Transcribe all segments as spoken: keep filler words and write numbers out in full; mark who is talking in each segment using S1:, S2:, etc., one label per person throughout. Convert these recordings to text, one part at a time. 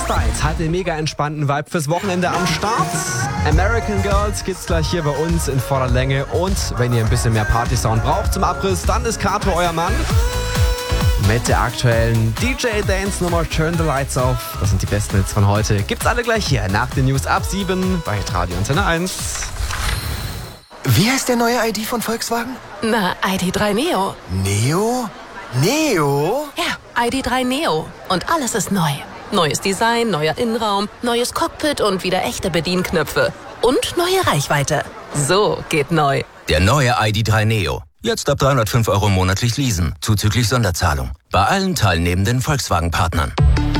S1: Styles hat den mega entspannten Vibe fürs Wochenende am Start. American Girls gibt's gleich hier bei uns in voller Länge. Und wenn ihr ein bisschen mehr Party-Sound braucht zum Abriss, dann ist Kato euer Mann. Mit der aktuellen D J-Dance-Nummer Turn the Lights Off. Das sind die besten Hits von heute. Gibt's alle gleich hier nach den News ab sieben bei Radio Antenne eins.
S2: Wie heißt der neue I D von Volkswagen?
S3: Na, I D drei Neo.
S2: Neo? Neo?
S3: Ja, I D drei Neo. Und alles ist neu. Neues Design, neuer Innenraum, neues Cockpit und wieder echte Bedienknöpfe. Und neue Reichweite. So geht neu.
S4: Der neue I D drei Neo. Jetzt ab dreihundertfünf Euro monatlich leasen, zuzüglich Sonderzahlung. Bei allen teilnehmenden Volkswagen-Partnern.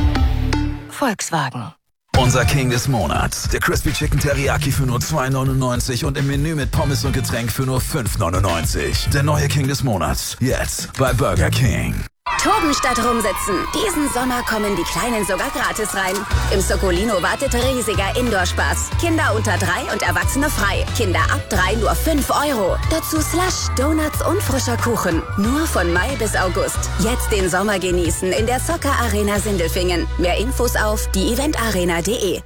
S3: Volkswagen.
S5: Unser King des Monats. Der Crispy Chicken Teriyaki für nur zwei neunundneunzig und im Menü mit Pommes und Getränk für nur fünf neunundneunzig. Der neue King des Monats. Jetzt bei Burger King.
S6: Toben statt rumsitzen. Diesen Sommer kommen die Kleinen sogar gratis rein. Im Soccolino wartet riesiger Indoor-Spaß. Kinder unter drei und Erwachsene frei. Kinder ab drei nur fünf Euro. Dazu Slush, Donuts und frischer Kuchen. Nur von Mai bis August. Jetzt den Sommer genießen in der Soccer Arena Sindelfingen. Mehr Infos auf die eventarena punkt de.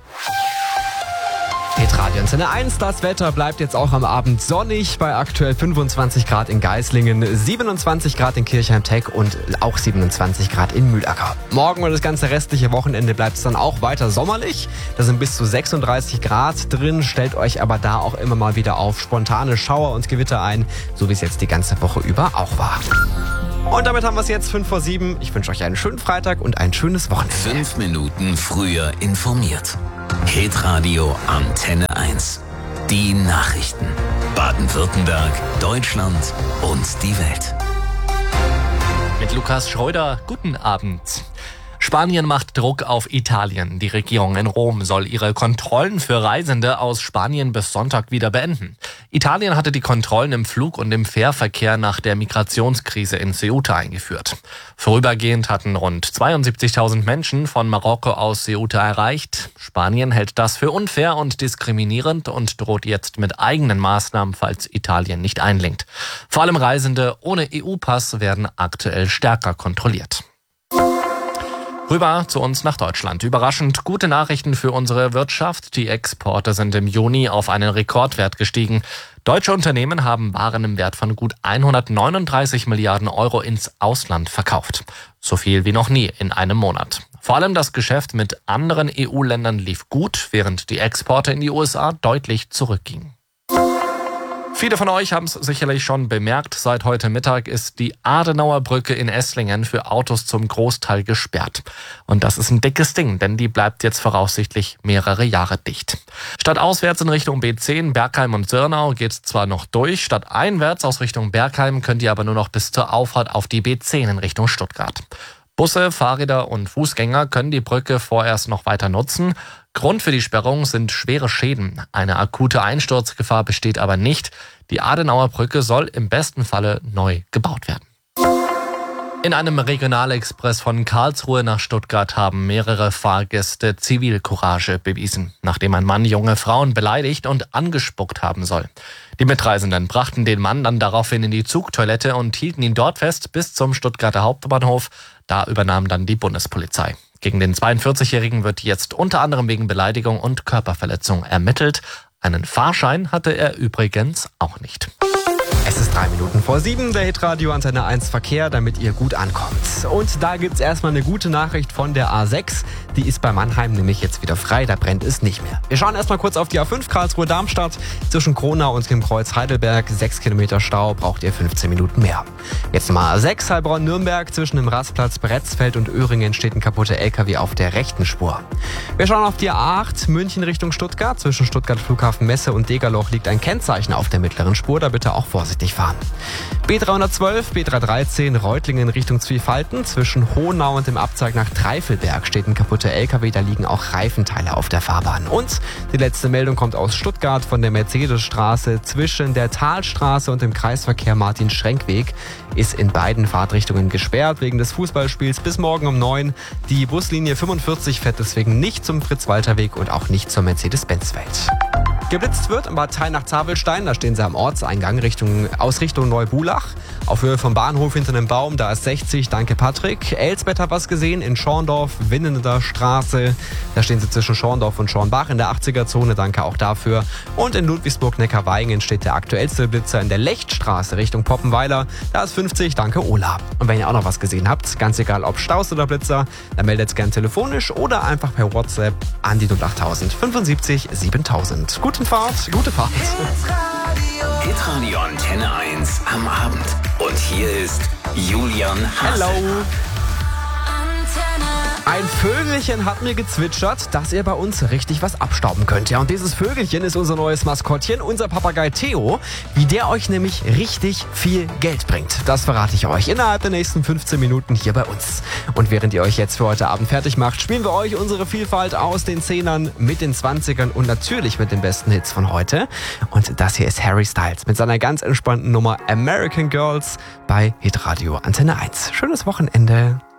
S1: Hit Radio Antenne eins, das Wetter bleibt jetzt auch am Abend sonnig bei aktuell fünfundzwanzig Grad in Geislingen, siebenundzwanzig Grad in Kirchheim-Teck und auch siebenundzwanzig Grad in Mühlacker. Morgen und das ganze restliche Wochenende bleibt es dann auch weiter sommerlich. Da sind bis zu sechsunddreißig Grad drin, stellt euch aber da auch immer mal wieder auf spontane Schauer und Gewitter ein, so wie es jetzt die ganze Woche über auch war. Und damit haben wir es jetzt fünf vor sieben. Ich wünsche euch einen schönen Freitag und ein schönes Wochenende.
S7: Fünf Minuten früher informiert. Hitradio Antenne eins. Die Nachrichten. Baden-Württemberg, Deutschland und die Welt.
S8: Mit Lukas Schröder, guten Abend. Spanien macht Druck auf Italien. Die Regierung in Rom soll ihre Kontrollen für Reisende aus Spanien bis Sonntag wieder beenden. Italien hatte die Kontrollen im Flug- und im Fährverkehr nach der Migrationskrise in Ceuta eingeführt. Vorübergehend hatten rund zweiundsiebzigtausend Menschen von Marokko aus Ceuta erreicht. Spanien hält das für unfair und diskriminierend und droht jetzt mit eigenen Maßnahmen, falls Italien nicht einlenkt. Vor allem Reisende ohne E U-Pass werden aktuell stärker kontrolliert. Rüber zu uns nach Deutschland. Überraschend gute Nachrichten für unsere Wirtschaft. Die Exporte sind im Juni auf einen Rekordwert gestiegen. Deutsche Unternehmen haben Waren im Wert von gut hundertneununddreißig Milliarden Euro ins Ausland verkauft. So viel wie noch nie in einem Monat. Vor allem das Geschäft mit anderen E U-Ländern lief gut, während die Exporte in die U S A deutlich zurückgingen. Viele von euch haben es sicherlich schon bemerkt, seit heute Mittag ist die Adenauer Brücke in Esslingen für Autos zum Großteil gesperrt. Und das ist ein dickes Ding, denn die bleibt jetzt voraussichtlich mehrere Jahre dicht. Statt auswärts in Richtung B zehn, Bergheim und Sirnau geht's zwar noch durch, statt einwärts aus Richtung Bergheim könnt ihr aber nur noch bis zur Auffahrt auf die B zehn in Richtung Stuttgart. Busse, Fahrräder und Fußgänger können die Brücke vorerst noch weiter nutzen. Grund für die Sperrung sind schwere Schäden. Eine akute Einsturzgefahr besteht aber nicht. Die Adenauer Brücke soll im besten Falle neu gebaut werden. In einem Regionalexpress von Karlsruhe nach Stuttgart haben mehrere Fahrgäste Zivilcourage bewiesen, nachdem ein Mann junge Frauen beleidigt und angespuckt haben soll. Die Mitreisenden brachten den Mann dann daraufhin in die Zugtoilette und hielten ihn dort fest bis zum Stuttgarter Hauptbahnhof. Da übernahm dann die Bundespolizei. Gegen den zweiundvierzigjährigen wird jetzt unter anderem wegen Beleidigung und Körperverletzung ermittelt. Einen Fahrschein hatte er übrigens auch nicht.
S1: Es ist drei Minuten vor sieben, der Hitradio Antenne eins Verkehr, damit ihr gut ankommt. Und da gibt's erstmal eine gute Nachricht von der A sechs. Die ist bei Mannheim nämlich jetzt wieder frei, da brennt es nicht mehr. Wir schauen erstmal kurz auf die A fünf Karlsruhe-Darmstadt. Zwischen Kronau und dem Kreuz Heidelberg, sechs Kilometer Stau, braucht ihr fünfzehn Minuten mehr. Jetzt mal A sechs Heilbronn-Nürnberg. Zwischen dem Rastplatz Bretzfeld und Öhringen steht ein kaputter L K W auf der rechten Spur. Wir schauen auf die A acht München Richtung Stuttgart. Zwischen Stuttgart Flughafen Messe und Degerloch liegt ein Kennzeichen auf der mittleren Spur, da bitte auch vorsichtig fahren. B dreihundertzwölf, B dreihundertdreizehn Reutlingen Richtung Zwiefalten. Zwischen Hohnau und dem Abzweig nach Treifelberg steht ein kaputter L K W, da liegen auch Reifenteile auf der Fahrbahn. Und die letzte Meldung kommt aus Stuttgart von der Mercedesstraße. Zwischen der Talstraße und dem Kreisverkehr Martin-Schrenk-Weg ist in beiden Fahrtrichtungen gesperrt wegen des Fußballspiels bis morgen um neun. Die Buslinie fünfundvierzig fährt deswegen nicht zum Fritz-Walter-Weg und auch nicht zur Mercedes-Benz-Welt. Geblitzt wird in Bad Teinach-Zabelstein, da stehen sie am Ortseingang Richtung, aus Richtung Neubulach. Auf Höhe vom Bahnhof hinter einem Baum, da ist sechzig, danke Patrick. Elsbeth hat was gesehen in Schorndorf, Winnender Straße. Da stehen sie zwischen Schorndorf und Schornbach in der achtziger-Zone, danke auch dafür. Und in Ludwigsburg-Neckarweingen steht der aktuellste Blitzer in der Lechtstraße Richtung Poppenweiler. Da ist fünfzig, danke Ola. Und wenn ihr auch noch was gesehen habt, ganz egal ob Staus oder Blitzer, dann meldet gern telefonisch oder einfach per WhatsApp an die null achttausend fünfundsiebzig siebentausend. Gute Fahrt, gute Fahrt.
S7: Hitradio Antenne eins am Abend. Und hier ist Julian Hassel.
S1: Hello. Ein Vögelchen hat mir gezwitschert, dass ihr bei uns richtig was abstauben könnt. Ja, und dieses Vögelchen ist unser neues Maskottchen, unser Papagei Theo, wie der euch nämlich richtig viel Geld bringt. Das verrate ich euch innerhalb der nächsten fünfzehn Minuten hier bei uns. Und während ihr euch jetzt für heute Abend fertig macht, spielen wir euch unsere Vielfalt aus den Zehnern mit den Zwanzigern und natürlich mit den besten Hits von heute. Und das hier ist Harry Styles mit seiner ganz entspannten Nummer American Girls bei Hitradio Antenne eins. Schönes Wochenende.